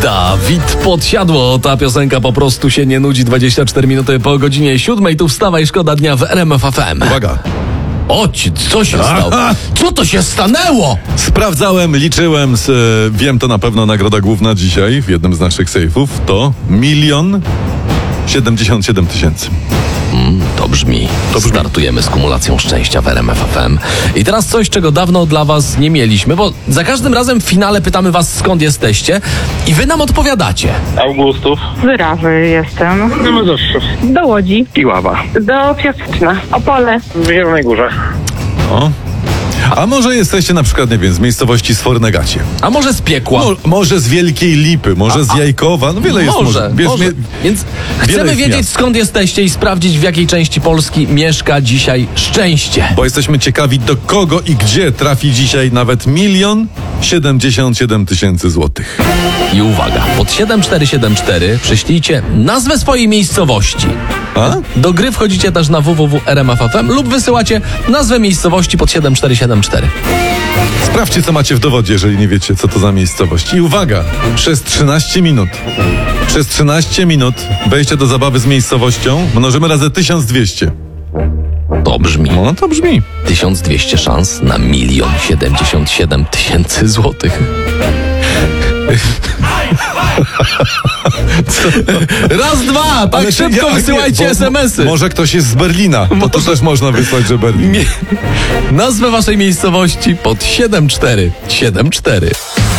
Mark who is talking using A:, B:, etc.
A: Dawid Podsiadło, ta piosenka po prostu się nie nudzi. 24 minuty po godzinie 7. Tu wstawaj, szkoda dnia w RMF FM.
B: Uwaga.
A: Co się stało? Co to się stanęło?
B: Sprawdzałem, liczyłem, wiem to na pewno nagroda główna dzisiaj w jednym z naszych sejfów to 1 077 000.
A: To brzmi. Startujemy z kumulacją szczęścia w RMF FM. I teraz coś, czego dawno dla was nie mieliśmy, bo za każdym razem w finale pytamy was, skąd jesteście i wy nam odpowiadacie.
C: Augustów,
D: Z Rawy jestem.
C: no Mazowszów,
D: Do Łodzi.
C: Iława,
D: Do Piaseczna. Opole.
C: w Zielonej Górze.
B: O. A może jesteście na przykład, nie wiem, z miejscowości Sfornegacie?
A: A może z piekła?
B: Może z Wielkiej Lipy, może z Jajkowa, no wiele jest.
A: Może. Więc chcemy
B: jest
A: wiedzieć,
B: miast.
A: skąd jesteście i sprawdzić, w jakiej części Polski mieszka dzisiaj szczęście.
B: Bo jesteśmy ciekawi, do kogo i gdzie trafi dzisiaj nawet 1 077 000 złotych.
A: I uwaga, pod 7474 przyślijcie nazwę swojej miejscowości.
B: A?
A: Do gry wchodzicie też na www.rmf.fm lub wysyłacie nazwę miejscowości pod 7474.
B: Sprawdźcie, co macie w dowodzie, jeżeli nie wiecie, co to za miejscowość. I uwaga, przez 13 minut wejście do zabawy z miejscowością mnożymy razy 1200.
A: To brzmi.
B: No to brzmi.
A: 1200 szans na 1 077 000 złotych. Raz, dwa, tak
B: Ale
A: szybko wysyłajcie SMS-y.
B: Może ktoś jest z Berlina, to też można wysłać, że Berlin.
A: Nazwę waszej miejscowości pod 7474.